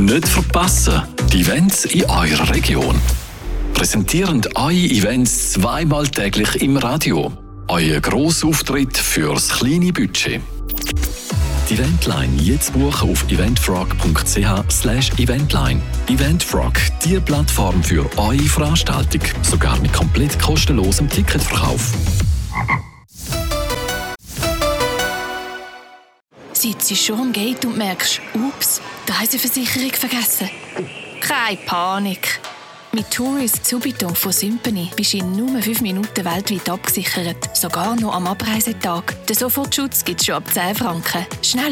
Nicht verpassen, die Events in eurer Region. Präsentierend eure Events zweimal täglich im Radio. Euer Grossauftritt fürs kleine Budget. Die Eventline jetzt buchen auf eventfrog.ch/eventline. Eventfrog, die Plattform für eure Veranstaltung. Sogar mit komplett kostenlosem Ticketverkauf. Sitzt schon am Gate und merkst, ups, die Reiseversicherung vergessen. Keine Panik. Mit Tourist Subito von Symphony bist du in nur 5 Minuten weltweit abgesichert. Sogar noch am Abreisetag. Den Sofortschutz gibt es schon ab 10 Franken. Schnell